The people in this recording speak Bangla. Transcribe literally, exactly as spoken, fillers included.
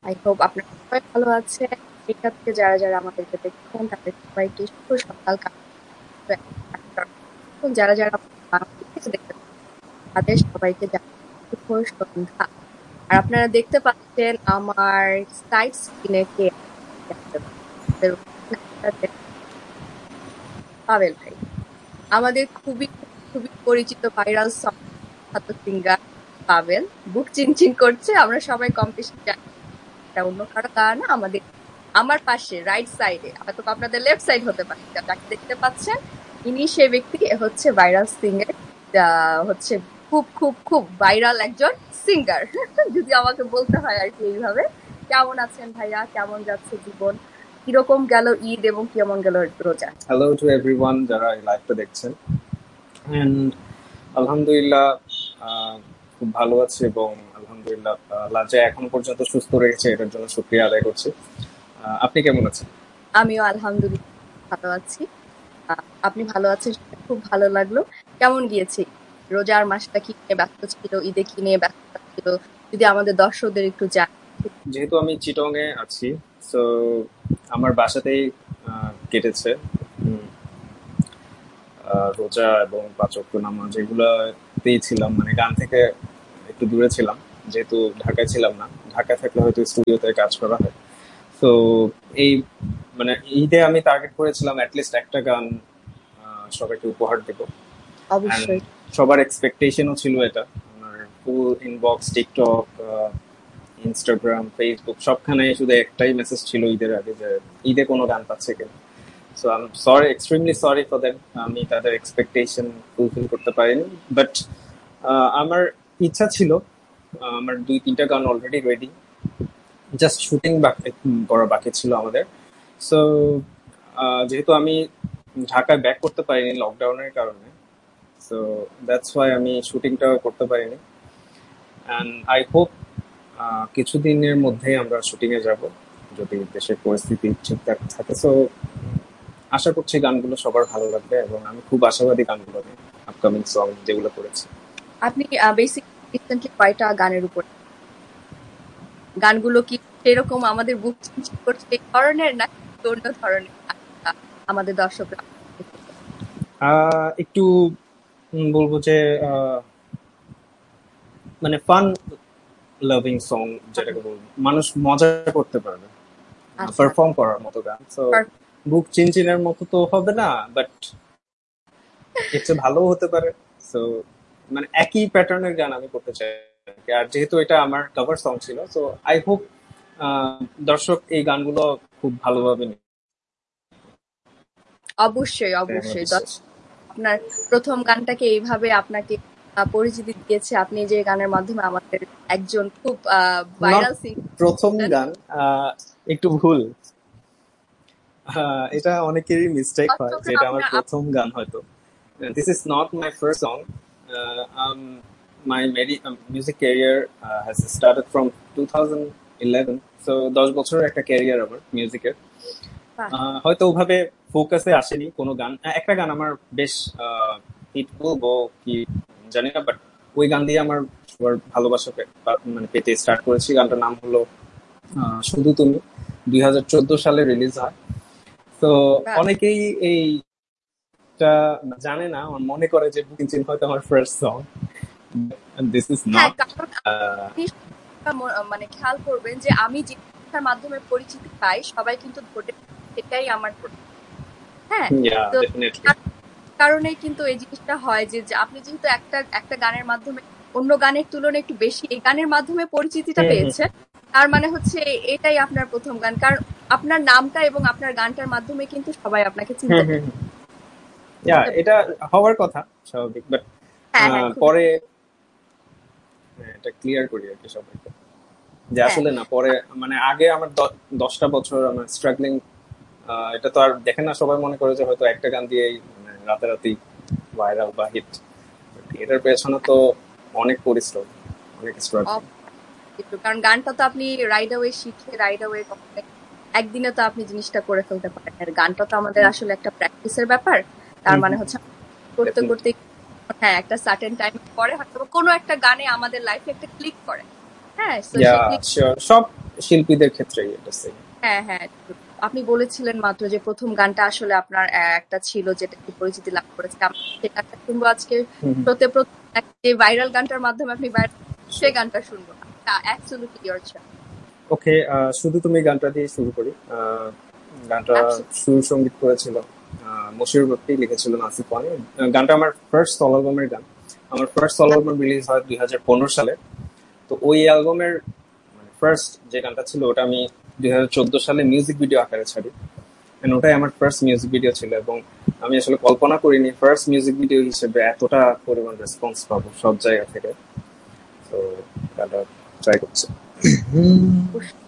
আই হোপ আপনারা সবাই ভালো আছেন। এই ক্ষেত্রে যারা যারা আমাদেরকে দেখছেন তাদের সবাইকে শুভ সকাল কামনা এবং যারা যারা আমাদের বাংলাদেশ থেকে দেখছেন তাদের সবাইকে জানাই শুভ সন্ধ্যা। আর আপনারা দেখতে পাচ্ছেন আমার সাইড স্ক্রিনে কে আছে? আমাদের পাবেল ভাই, আমাদের খুবই খুবই পরিচিত ভাইরাল সং সিঙ্গার পাবেল বুক চিনচিন করছে। আমরা সবাই কম বেশি জানি এটা অন্য কারো গান না। আমাদের আমার পাশে রাইট সাইডে হয়তো আপনাদের লেফট সাইড হতে পারে যাকে দেখতে পাচ্ছেন, ইনি সে ব্যক্তি হচ্ছে ভাইরাল সিঙ্গার, হচ্ছে খুব খুব খুব ভাইরাল একজন সিঙ্গার যদি আমাকে বলতে হয় আর কি এইভাবে। কেমন আছেন ভাইয়া? কেমন যাচ্ছে জীবন? কিরকম গেল ঈদ এবং কেমন গেল রোজা? হ্যালো টু এভরিওয়ান যারা এই লাইভটা দেখছেন। এন্ড আলহামদুলিল্লাহ আহ, খুব ভালো আছি এবং আলহামদুলিল্লাহ আহ, লাজা এখনো পর্যন্ত সুস্থ রয়েছে, এটার জন্য শুকরিয়া আদায় করছি। আহ, আপনি কেমন আছেন? আমিও আলহামদুলিল্লাহ ভালো আছি। আহ, আপনি ভালো আছেন সেটা খুব ভালো লাগলো। কেমন গিয়েছে রোজার মাসটা? কি নিয়ে ব্যস্ত ছিল? ঈদে কি নিয়ে ব্যস্ত ছিল? যদি আমাদের দর্শকদের একটু জান। যেহেতু আমি চিটং এ আছি, সো আমার বাসাতেই আহ, কেটেছে উম, আহ, রোজা এবং পাঁচ ওয়াক্ত নামাজ এগুলাতেই ছিলাম, মানে গান থেকে একটু দূরে ছিলাম যেহেতু ঢাকায় ছিলাম না। ঢাকায় থাকলে হয়তো স্টুডিওতে কাজ করা হয়। তো এই মানে ঈদে আমি টার্গেট করেছিলাম অ্যাটলিস্ট একটা গান আহ, সবাইকে উপহার দেব। অ্যান্ড অবশ্যই সবার এক্সপেকটেশনও ছিল এটা। আমার ফুল ইনবক্স, টিকটক, ইনস্টাগ্রাম, ফেসবুক সবখানে শুধু একটাই মেসেজ ছিল ঈদের আগে যে ঈদে কোনো গান পাচ্ছে কিনা। So I am sorry, extremely sorry for that. আমি তাদের এক্সপেকটেশন ফুলফিল করতে পারিনি, বাট আমার ইচ্ছা ছিল। আহ, আমার দুই তিনটা গান অলরেডি রেডি, জাস্ট শুটিং করা বাকি ছিল আমাদের। সো যেহেতু আমি ঢাকায় ব্যাক করতে পারিনি লকডাউনের কারণে, সো দ্যাটস ওয়াই আমি শুটিংটা করতে পারিনি। অ্যান্ড আই হোপ কিছুদিনের মধ্যেই আমরা শুটিং এ যাব যদি দেশের পরিস্থিতি ঠিকঠাক থাকে। সো আশা করছি গানগুলো সবার ভালো লাগবে এবং আমি খুব আশাবাদী গানগুলো নিয়ে, আপকামিং সং যেগুলো করেছি। আপনি বেসিক রিসেন্টলি কয়টা গানের উপর গানগুলো কি সেরকম আমাদের বুক চিনচিন করছে এই ধরনের না অন্য ধরনের আহ, আমাদের দর্শকরা? আহ, একটু উম, বলবো যে আহ, মানে ফান লাভিং সং, যেটাকে বলবো মানুষ মজা করতে পারবে, আচ্ছা পারফর্ম করার মতো গান। সো বুক চিনচিনের মতো তো হবে না, বাট এর চেয়ে ভালো হতে পারে। সো মানে একই প্যাটার্নের গান আমি করতে চাই। আর যেহেতু এটা আমার কভার সং ছিল, সো আই হোপ দর্শক এই গানগুলো খুব ভালোভাবে নিবে। অবশ্যই এটাই আমার অবশ্যই বিশ্বাস। আপনার প্রথম গানটাকে এইভাবে আপনাকে আহ, পরিচিতি দিয়েছে, আপনি যে গানের মাধ্যমে আমাদের একজন খুব নট ভাইরাল সিঙ্গার। প্রথম গান, আহ, একটু ভুল। আহ, এটা অনেকেরই মিস্টেক হয় যে এটা আমার আপনার প্রথম গান হয়তো। This is not my first song. My music career has started from two thousand eleven. So দশ বছরের একটা ক্যারিয়ার আমার মিউজিকের। আহ, হয়তো ওভাবে ফোকাসে আসেনি কোনো গান। আহ, একটা গান আমার বেশ হিট বলবো কি জানি না, বাট ওই গান দিয়ে আমার সবার ভালোবাসা পে- পা- মানে পেতে স্টার্ট করেছি। গানটার নাম হলো আহ, শুধু তুমি। দুই হাজার চোদ্দ সালে রিলিজ হয়। তো অনেকেই এইটা জানে না, আমার মনে করে যে বুকিং চিন হয়তো আমার ফার্স্ট সং। দিস ইজ হ্যাঁ, নট। কারণ আপনি ম- মানে খেয়াল করবেন যে আমি যে ভাষার মাধ্যমে পরিচিতি পাই সবাই কিন্তু ধরে সেটাই আমার পরিচিতি। হ্যাঁ, ইয়া, তো ডেফিনেটলি। তার কারণে কিন্তু এই জিনিসটা হয় যে যে আপনি যেহেতু একটা একটা গানের মাধ্যমে অন্য গানের তুলনায় একটু বেশি এই গানের মাধ্যমে পরিচিতিটা হুম হুম পেয়েছেন, তার মানে হচ্ছে এটাই আপনার প্রথম গান। কারণ আপনার নামটা এবং আপনার গানটার মাধ্যমে কিন্তু সবাই আপনাকে হুম চিনতে হুম পেরেছে। হুম। ইয়া, এটা হওয়ার কথা স্বাভাবিক, বাট হ্যাঁ হ্যাঁ খুবই। পরে হ্যাঁ, এটা ক্লিয়ার করি আর কি সবাইকে যে হ্যাঁ আসলে না, পরে মানে আগে আমার দ- দশটা বছর আমার স্ট্রাগলিং। এটা তো আর দেখে না, সবাই মনে করে যে হয়তো একটা গান দিয়েই মানে রাতারাতি ভাইরাল বা হিট। এটার পেছনে তো অনেক পরিশ্রম, অনেক স্ট্রাগল। অব- কিন্তু কারণ গানটা তো আপনি রাইড অ্যাওয়ে শিখে রাইড অ্যাওয়ে একদিনে তো আপনি জিনিসটা করে ফেলতে পারেন। আর গানটা তো আমাদের আসলে একটা প্র্যাকটিসের ব্যাপার। তার মানে হচ্ছে করতে করতে হ্যাঁ একটা সার্টেন টাইম পরে হয়তো কোনো একটা গানে আমাদের লাইফে একটা ক্লিক করে। হ্যাঁ, তো ইয়া সেই ক্লিক শিওর, সব শিল্পীদের ক্ষেত্রেই এটা সেম। হ্যাঁ হ্যাঁ, আপনি বলেছিলেন মাত্র যে প্রথম গানটা আসলে আপনার আহ, একটা ছিল যেটা একটু পরিচিতি লাভ করেছে। আমরা সেই গানটা শুনবো আজকে। শোতে প্রথম যে ভাইরাল গানটার মাধ্যমে আপনি viral, সেই গানটা শুনবো। Absolutely your choice. ওকে, শুধু তুমি গানটা দিয়ে শুরু করি। আহ, গানটা Absolutely. সুর সঙ্গীত করেছিল আহ, মশিউর ভট্টি, লিখেছিল নাসিফ ওয়ানি। আহ, গানটা আমার ফার্স্ট সলো অ্যালবামের গান। আমার ফার্স্ট সলো অ্যালবাম রিলিজ হয় দুই হাজার পনেরো সালে। তো ওই অ্যালবামের মানে ফার্স্ট যে গানটা ছিল ওটা আমি দুই হাজার চোদ্দ সালে মিউজিক ভিডিও আকারে ছাড়ি। And ওটাই আমার ফার্স্ট মিউজিক ভিডিও ছিল, এবং আমি আসলে কল্পনা করিনি ফার্স্ট মিউজিক ভিডিও হিসেবে এতটা পরিমাণ রেসপন্স পাবো সব জায়গা থেকে। তো গানটা ট্রাই করছি।